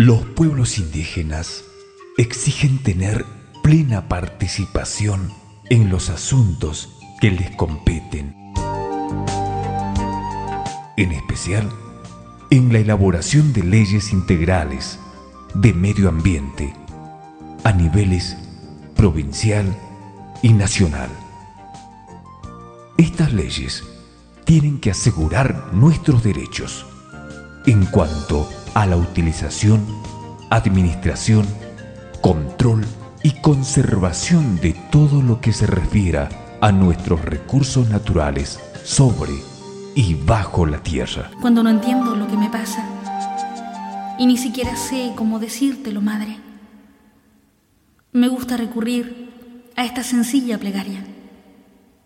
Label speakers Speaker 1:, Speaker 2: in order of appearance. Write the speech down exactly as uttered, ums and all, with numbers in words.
Speaker 1: Los pueblos indígenas exigen tener plena participación en los asuntos que les competen, en especial en la elaboración de leyes integrales de medio ambiente a niveles provincial y nacional. Estas leyes tienen que asegurar nuestros derechos en cuanto a la utilización, administración, control y conservación de todo lo que se refiera a nuestros recursos naturales sobre y bajo la tierra.
Speaker 2: Cuando no entiendo lo que me pasa y ni siquiera sé cómo decírtelo, madre, me gusta recurrir a esta sencilla plegaria.